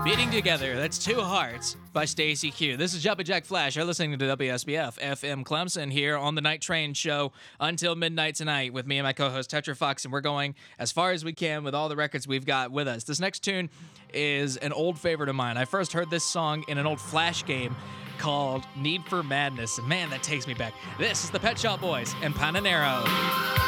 Beating Together, that's Two Hearts by Stacey Q. This is Jumpin' Jack Flash. You're listening to WSBF FM Clemson here on the Night Train Show until midnight tonight with me and my co-host Tetra Fox, and we're going as far as we can with all the records we've got with us. This next tune is an old favorite of mine. I first heard this song in an old Flash game called Need for Madness, and man, that takes me back. This is the Pet Shop Boys and Pananero.